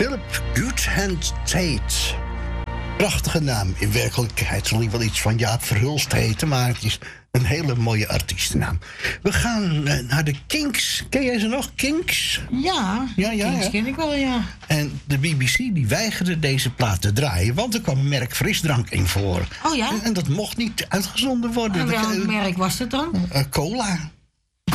Philip Goodhand Tate. Prachtige naam. In werkelijkheid zal hij wel iets van Jaap Verhulst heten, maar het is een hele mooie artiestennaam. We gaan naar de Kinks. Ken jij ze nog? Kinks? Ja, Kinks ken ik wel, ja. En de BBC die weigerde deze plaat te draaien, want er kwam een merk frisdrank in voor. Oh ja? En dat mocht niet uitgezonden worden. En welk merk was het dan? Cola.